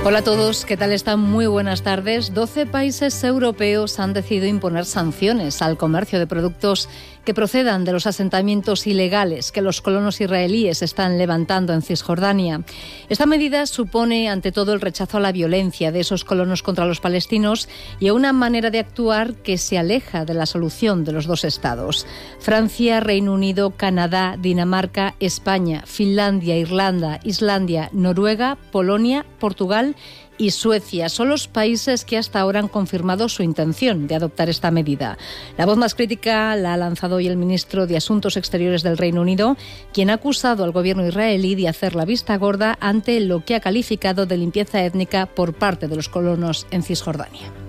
Hola a todos, ¿qué tal están? Muy buenas tardes. 12 países europeos han decidido imponer sanciones al comercio de productos que procedan de los asentamientos ilegales que los colonos israelíes están levantando en Cisjordania. Esta medida supone, ante todo, el rechazo a la violencia de esos colonos contra los palestinos y a una manera de actuar que se aleja de la solución de los dos estados. Francia, Reino Unido, Canadá, Dinamarca, España, Finlandia, Irlanda, Islandia, Noruega, Polonia, Portugal y Suecia son los países que hasta ahora han confirmado su intención de adoptar esta medida. La voz más crítica la ha lanzado hoy el ministro de Asuntos Exteriores del Reino Unido, quien ha acusado al gobierno israelí de hacer la vista gorda ante lo que ha calificado de limpieza étnica por parte de los colonos en Cisjordania.